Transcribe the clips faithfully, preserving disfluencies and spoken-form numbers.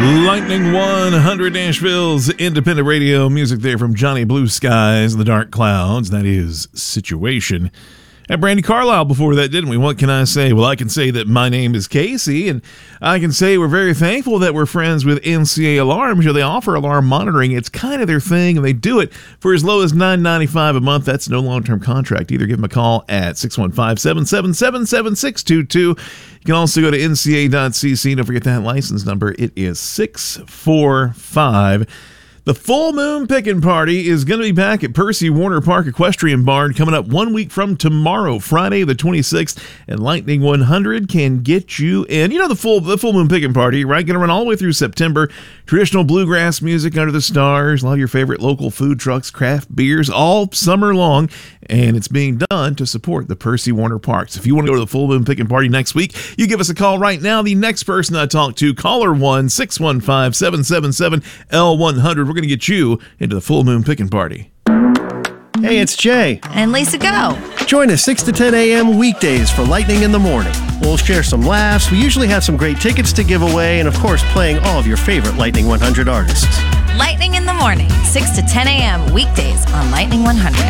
Lightning one hundred, Nashville's independent radio music there from Johnny Blue Skies and the Dark Clouds. That is Situation. And Brandy Carlisle before that, didn't we? What can I say? Well, I can say that my name is Casey, and I can say we're very thankful that we're friends with N C A Alarms. You know, they offer alarm monitoring. It's kind of their thing, and they do it for as low as nine ninety-five a month. That's no long-term contract either. Give them a call at six one five, seven seven seven, seven six two two. You can also go to N C A dot C C. Don't forget that license number. It is six four five. The Full Moon Pickin' Party is going to be back at Percy Warner Park Equestrian Barn coming up one week from tomorrow, Friday the twenty-sixth, and Lightning one hundred can get you in. You know the full the Full Moon Pickin' Party, right? Going to run all the way through September. Traditional bluegrass music under the stars, a lot of your favorite local food trucks, craft beers, all summer long, and it's being done to support the Percy Warner Parks. If you want to go to the Full Moon Pickin' Party next week, you give us a call right now. The next person I talk to, caller one, six one five, seven seven seven, L one hundred. We're going to get you into the Full Moon Pickin' Party. Hey, it's Jay. And Lisa Go. Join us six to ten a.m. weekdays for Lightning in the Morning. We'll share some laughs. We usually have some great tickets to give away, and of course, playing all of your favorite Lightning one hundred artists. Lightning in the Morning, six to ten a.m. weekdays on Lightning one hundred.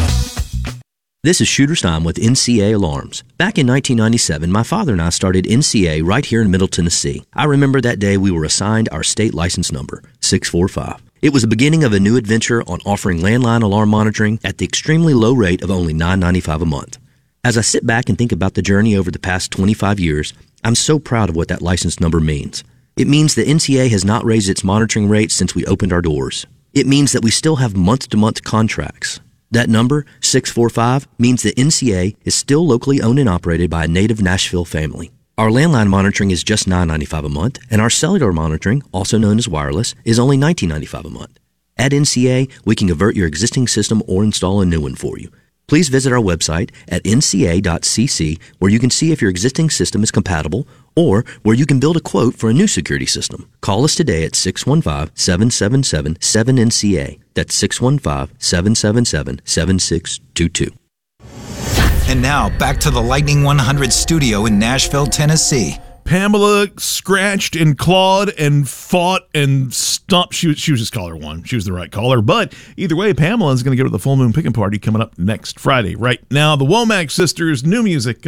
This is Shooter Stein with N C A Alarms. Back in nineteen ninety-seven, my father and I started N C A right here in Middle Tennessee. I remember that day we were assigned our state license number, six four five. It was the beginning of a new adventure on offering landline alarm monitoring at the extremely low rate of only nine ninety-five a month. As I sit back and think about the journey over the past twenty-five years, I'm so proud of what that license number means. It means that N C A has not raised its monitoring rates since we opened our doors. It means that we still have month-to-month contracts. That number, six four five, means that N C A is still locally owned and operated by a native Nashville family. Our landline monitoring is just nine ninety-five a month, and our cellular monitoring, also known as wireless, is only nineteen ninety-five a month. At N C A, we can convert your existing system or install a new one for you. Please visit our website at N C A dot C C, where you can see if your existing system is compatible or where you can build a quote for a new security system. Call us today at six one five, seven seven seven, seven N C A. That's six one five, seven seven seven, seven six two two. And now, back to the Lightning one hundred studio in Nashville, Tennessee. Pamela scratched and clawed and fought and stomped. She was, she was just caller one. She was the right caller. But either way, Pamela is going to go to the Full Moon Pickin' Party coming up next Friday. Right now, the Womack Sisters, new music.